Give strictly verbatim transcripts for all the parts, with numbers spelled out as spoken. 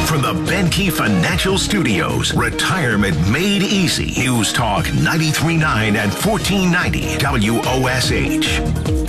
From the Benke Financial Studios, Retirement Made Easy. News Talk ninety-three point nine and fourteen ninety W O S H.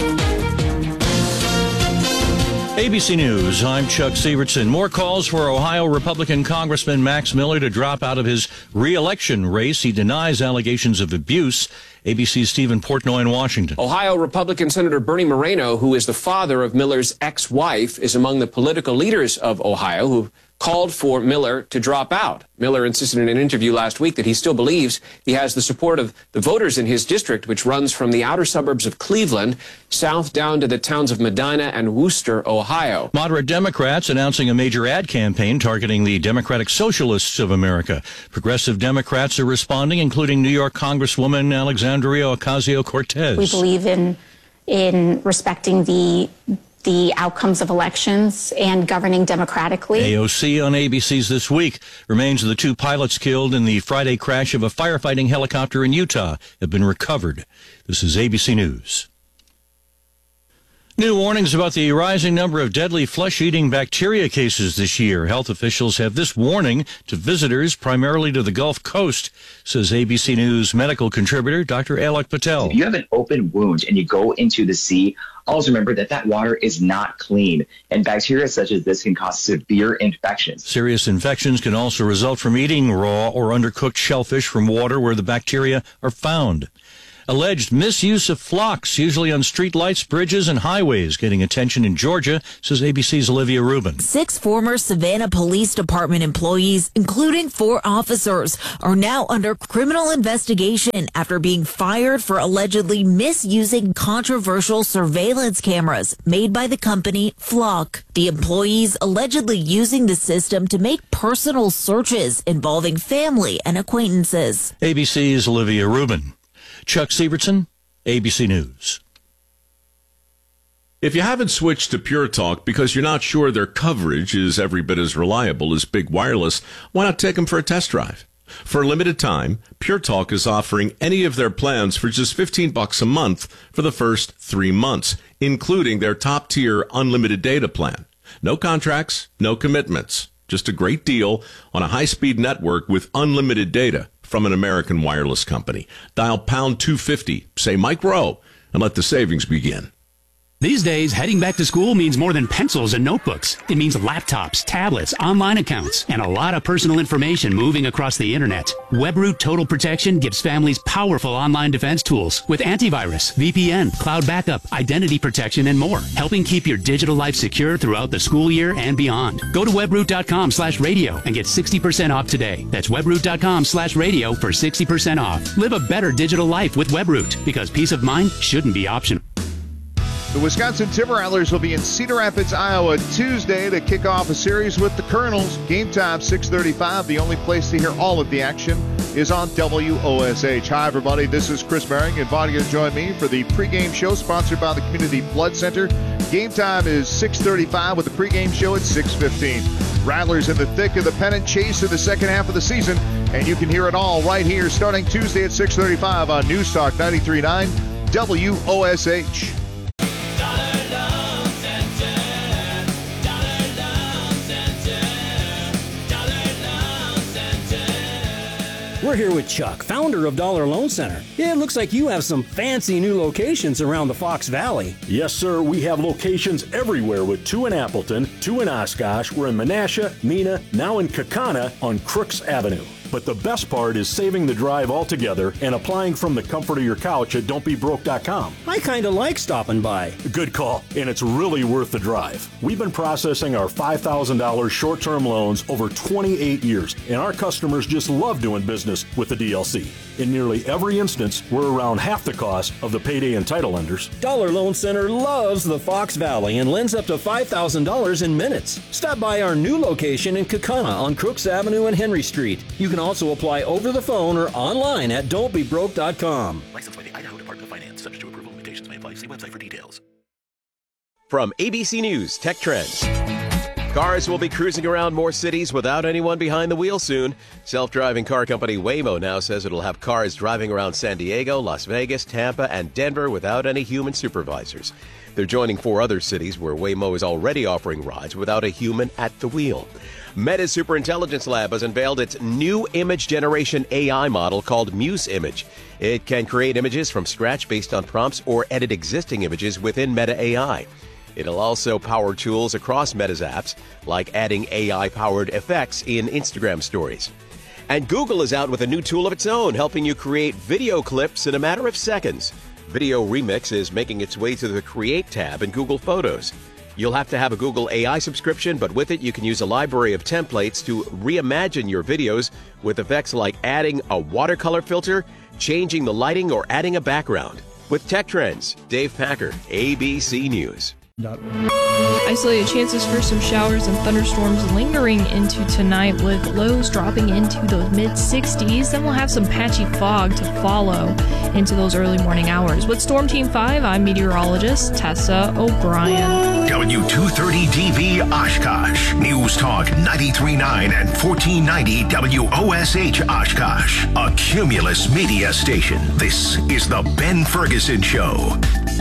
A B C News, I'm Chuck Sievertson. More calls for Ohio Republican Congressman Max Miller to drop out of his re-election race. He denies allegations of abuse. A B C's Stephen Portnoy in Washington. Ohio Republican Senator Bernie Moreno, who is the father of Miller's ex-wife, is among the political leaders of Ohio who called for Miller to drop out. Miller insisted in an interview last week that he still believes he has the support of the voters in his district, which runs from the outer suburbs of Cleveland south down to the towns of Medina and Wooster, Ohio. Moderate Democrats announcing a major ad campaign targeting the Democratic Socialists of America. Progressive Democrats are responding, including New York Congresswoman Alexandria Ocasio-Cortez. We believe in in respecting the the outcomes of elections and governing democratically. A O C on A B C's This Week. Remains of the two pilots killed in the Friday crash of a firefighting helicopter in Utah have been recovered. This is A B C News. New warnings about the rising number of deadly flesh-eating bacteria cases this year. Health officials have this warning to visitors, primarily to the Gulf Coast, says A B C News medical contributor Doctor Alok Patel. If you have an open wound and you go into the sea, always remember that that water is not clean, and bacteria such as this can cause severe infections. Serious infections can also result from eating raw or undercooked shellfish from water where the bacteria are found. Alleged misuse of flocks, usually on street lights, bridges, and highways, getting attention in Georgia, says A B C's Olivia Rubin. Six former Savannah Police Department employees, including four officers, are now under criminal investigation after being fired for allegedly misusing controversial surveillance cameras made by the company Flock. The employees allegedly using the system to make personal searches involving family and acquaintances. A B C's Olivia Rubin. Chuck Sievertson, A B C News. If you haven't switched to Pure Talk because you're not sure their coverage is every bit as reliable as Big Wireless, why not take them for a test drive? For a limited time, Pure Talk is offering any of their plans for just fifteen bucks a month for the first three months, including their top-tier unlimited data plan. No contracts, no commitments. Just a great deal on a high-speed network with unlimited data from an American wireless company. Dial pound two fifty, say Mike Rowe, and let the savings begin. These days, heading back to school means more than pencils and notebooks. It means laptops, tablets, online accounts, and a lot of personal information moving across the internet. WebRoot Total Protection gives families powerful online defense tools with antivirus, V P N, cloud backup, identity protection, and more, helping keep your digital life secure throughout the school year and beyond. Go to webroot.com slash radio and get sixty percent off today. That's webroot.com slash radio for sixty percent off. Live a better digital life with WebRoot, because peace of mind shouldn't be optional. The Wisconsin Timber Rattlers will be in Cedar Rapids, Iowa, Tuesday to kick off a series with the Colonels. Game time, six thirty-five. The only place to hear all of the action is on W O S H. Hi, everybody. This is Chris Merring. Inviting you to join me for the pregame show sponsored by the Community Blood Center. Game time is six thirty-five with the pregame show at six fifteen. Rattlers in the thick of the pennant chase in the second half of the season, and you can hear it all right here starting Tuesday at six thirty-five on News Talk ninety-three point nine W O S H. We're here with Chuck, founder of Dollar Loan Center. Yeah, it looks like you have some fancy new locations around the Fox Valley. Yes, sir. We have locations everywhere with two in Appleton, two in Oshkosh. We're in Menasha, Mena, now in Kaukauna on Crooks Avenue. But the best part is saving the drive altogether and applying from the comfort of your couch at don't be broke dot com. I kind of like stopping by. Good call, and it's really worth the drive. We've been processing our five thousand dollars short-term loans over twenty-eight years, and our customers just love doing business with the D L C. In nearly every instance, we're around half the cost of the payday and title lenders. Dollar Loan Center loves the Fox Valley and lends up to five thousand dollars in minutes. Stop by our new location in Kaukauna on Crooks Avenue and Henry Street. You can also apply over the phone or online at don't be broke dot com. Licensed by the Idaho Department of Finance. Subject to approval. Limitations may apply. See website for details. From A B C News Tech Trends. Cars will be cruising around more cities without anyone behind the wheel soon. Self-driving car company Waymo now says it'll have cars driving around San Diego, Las Vegas, Tampa, and Denver without any human supervisors. They're joining four other cities where Waymo is already offering rides without a human at the wheel. Meta's Superintelligence Lab has unveiled its new image generation A I model called Muse Image. It can create images from scratch based on prompts or edit existing images within Meta A I. It'll also power tools across Meta's apps, like adding A I-powered effects in Instagram stories. And Google is out with a new tool of its own, helping you create video clips in a matter of seconds. Video Remix is making its way to the Create tab in Google Photos. You'll have to have a Google A I subscription, but with it you can use a library of templates to reimagine your videos with effects like adding a watercolor filter, changing the lighting, or adding a background. With Tech Trends, Dave Packer, A B C News. Isolated chances for some showers and thunderstorms lingering into tonight with lows dropping into the mid sixties. Then we'll have some patchy fog to follow into those early morning hours. With Storm Team five, I'm meteorologist Tessa O'Brien. W two thirty D V Oshkosh. News Talk ninety-three point nine and fourteen ninety W O S H Oshkosh. A Cumulus media station. This is the Ben Ferguson Show.